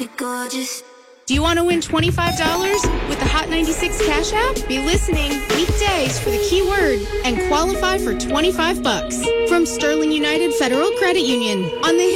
be gorgeous. Do you want to win $25 with the Hot 96 Cash App? Be listening weekdays for the keyword and qualify for $25 from Sterling United Federal Credit Union on the